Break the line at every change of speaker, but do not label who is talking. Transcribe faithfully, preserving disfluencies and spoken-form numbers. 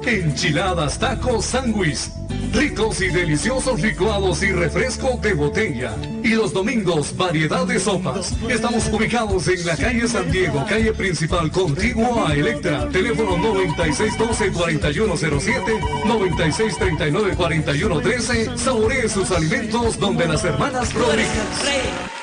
enchiladas, tacos, sándwich, ricos y deliciosos licuados y refresco de botella. Y los domingos, variedad de sopas. Estamos ubicados en la calle San Diego, calle principal, contiguo a Electra. Teléfono noventa y seis doce, cuarenta y uno cero siete, noventa y seis treinta y nueve, cuarenta y uno trece. Saboree sus alimentos donde las hermanas Rodríguez.